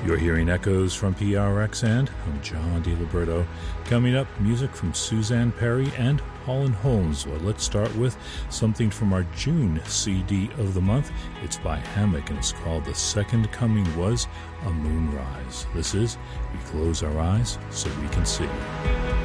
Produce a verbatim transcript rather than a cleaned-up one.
You're hearing echoes from P R X, and I'm John DiLiberto. Coming up, music from Suzanne Perry and Paulin Holmes. Well, let's start with something from our June C D of the month. It's by Hammock, and it's called The Second Coming Was a Moonrise. This is We Close Our Eyes So We Can See.